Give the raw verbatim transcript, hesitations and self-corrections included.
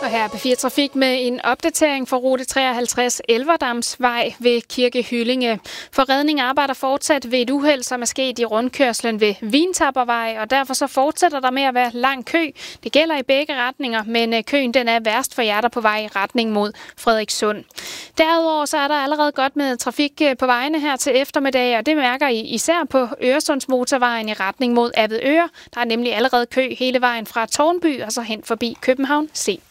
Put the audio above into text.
Og her er P fire Trafik med en opdatering for rute treoghalvtreds Elverdamsvej ved Kirke Hyllinge. For redning arbejder fortsat ved et uheld, som er sket i rundkørslen ved Vintappervej, og derfor så fortsætter der med at være lang kø. Det gælder i begge retninger, men køen den er værst for jer, der på vej i retning mod Frederikssund. Derudover så er der allerede godt med trafik på vejene her til eftermiddag, og det mærker I især på Øresundsmotorvejen i retning mod Avedøre. Der er nemlig allerede kø hele vejen fra Tårnby og så hen forbi København C.